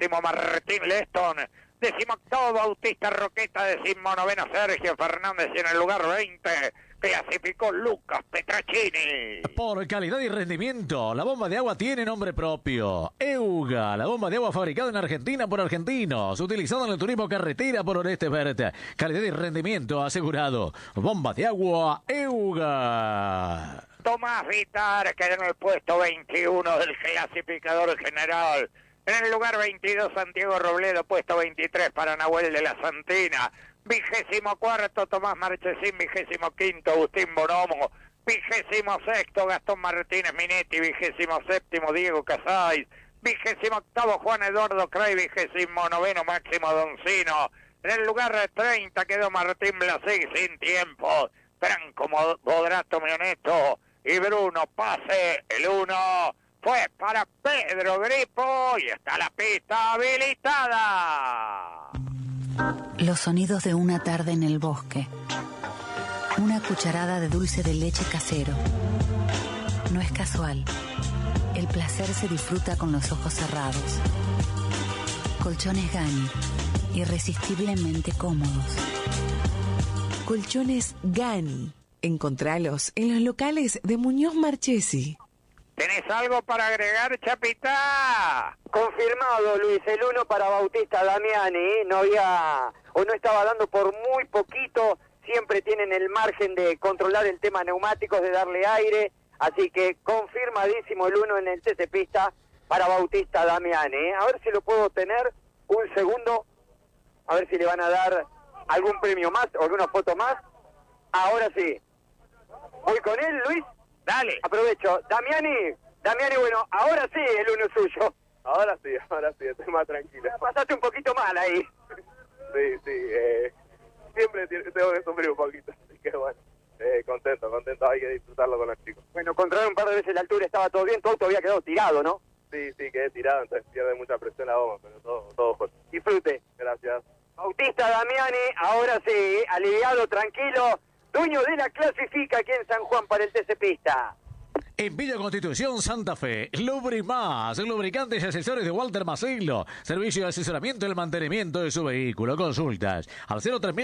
17º Martín Leston, 18º Bautista Roqueta, 19º Sergio Fernández y en el lugar 20 clasificó Lucas Petracini. Por calidad y rendimiento, la bomba de agua tiene nombre propio. Euga, la bomba de agua fabricada en Argentina por argentinos, utilizada en el turismo carretera por Oreste Verde. Calidad y rendimiento asegurado. Bomba de agua Euga. Tomás Vitar quedó en el puesto 21 del clasificador general. En el lugar 22, Santiago Robledo, puesto 23 para Nahuel de la Santina. 24º, Tomás Marchesín. 25º, Agustín Bonomo. 26º, Gastón Martínez Minetti. 27º, Diego Casais. 28º, Juan Eduardo Cray. 29º, Máximo Doncino. En el lugar 30 quedó Martín Blasig sin tiempo. Franco Bodrato Mioneto y Bruno Pase. El 1 fue para Pedro Gripo y está la pista habilitada. Los sonidos de una tarde en el bosque. Una cucharada de dulce de leche casero. No es casual. El placer se disfruta con los ojos cerrados. Colchones Gani, irresistiblemente cómodos. Colchones Gani. Encontralos en los locales de Muñoz Marchesi. ¿Tenés algo para agregar, Chapita? Confirmado, Luis, el 1 para Bautista Damiani. No estaba dando por muy poquito. Siempre tienen el margen de controlar el tema neumáticos, de darle aire. Así que confirmadísimo el 1 en el TC Pista para Bautista Damiani. A ver si lo puedo tener un segundo. A ver si le van a dar algún premio más o alguna foto más. Ahora sí. Voy con él, Luis. Dale. Aprovecho. Damiani, bueno, ahora sí el 1 es suyo. Ahora sí, estoy más tranquilo. Pasaste un poquito mal ahí. Sí, siempre tengo que sufrir un poquito, así que bueno, contento, hay que disfrutarlo con los chicos. Bueno, controlar un par de veces la altura estaba todo bien, tu auto había quedado tirado, ¿no? Sí, quedé tirado, entonces pierde mucha presión la bomba, pero todo fuerte. Disfrute. Gracias. Bautista Damiani, ahora sí, aliviado, tranquilo, dueño de la clasifica aquí en San Juan para el TC Pista. En Villa Constitución, Santa Fe, Lubrimás, lubricantes y accesorios de Walter Macillo, servicio de asesoramiento y el mantenimiento de su vehículo. Consultas al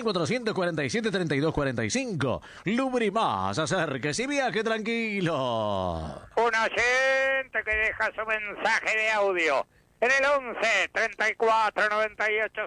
03447-3245. Lubrimás, acérquese y viaje tranquilo. Un oyente que deja su mensaje de audio en el 11 34 98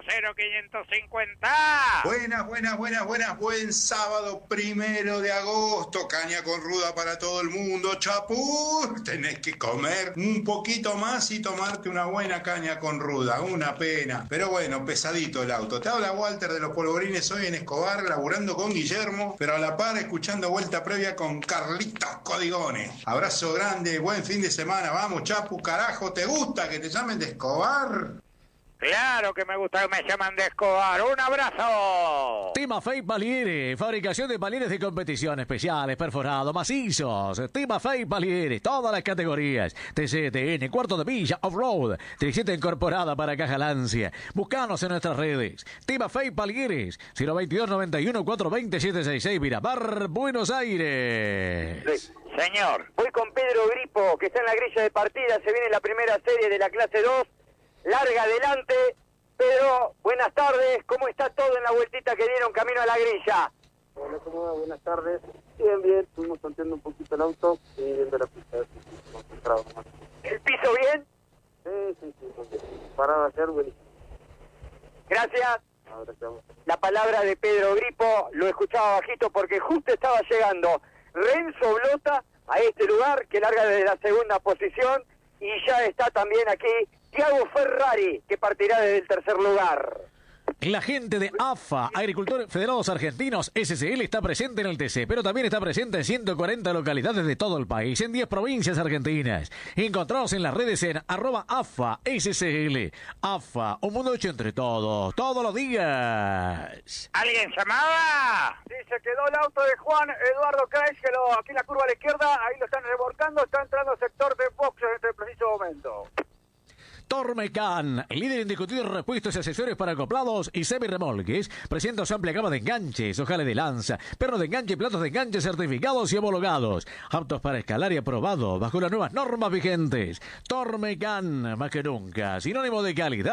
0550. Buenas. Buen sábado 1 de agosto. Caña con ruda para todo el mundo. Chapur, tenés que comer un poquito más y tomarte una buena caña con ruda. Una pena. Pero bueno, pesadito el auto. Te habla Walter de los Polvorines hoy en Escobar, laburando con Guillermo, pero a la par escuchando vuelta previa con Carlitos Codigones. Abrazo grande, buen fin de semana. Vamos, Chapu, carajo, ¿te gusta que te llamen de Escobar? Claro que me gusta que me llaman de Escobar. ¡Un abrazo! Timafey Paliere, fabricación de palieres de competición especiales, perforados, macizos. Timafey Paliere, todas las categorías. TCTN, cuarto de milla, off-road, triceta incorporada para caja Lancia. Búscanos en nuestras redes. Timafey Palieres, 022-91-420-766, Miramar, Buenos Aires. Sí. Señor. Voy con Pedro Gripo, que está en la grilla de partida, se viene la primera serie de la clase 2. Larga adelante. Pedro, buenas tardes. ¿Cómo está todo en la vueltita que dieron camino a la grilla? Hola, ¿cómo va? Buenas tardes. Bien. Estuvimos tanteando un poquito el auto y viendo la pista. Concentrado nomás. ¿El piso bien? Sí. Parada ayer, buenísimo. Gracias. Ahora estamos. La palabra de Pedro Gripo, lo escuchaba bajito porque justo estaba llegando Renzo Blota a este lugar, que larga desde la segunda posición, y ya está también aquí Thiago Ferrari, que partirá desde el tercer lugar. La gente de AFA, Agricultores Federados Argentinos, SCL, está presente en el TC, pero también está presente en 140 localidades de todo el país, en 10 provincias argentinas. Encontrados en las redes en @AFA SCL. AFA, un mundo hecho entre todos, todos los días. ¿Alguien llamaba? Sí, se quedó el auto de Juan Eduardo Kreis, que aquí en la curva a la izquierda, ahí lo están remolcando, está entrando al sector de box en este preciso momento. Tormecan, líder indiscutido en repuestos y accesorios para acoplados y semi-remolques, presenta su amplia gama de enganches, ojales de lanza, pernos de enganche y platos de enganche certificados y homologados, aptos para escalar y aprobado bajo las nuevas normas vigentes. Tormecan, más que nunca, sinónimo de calidad.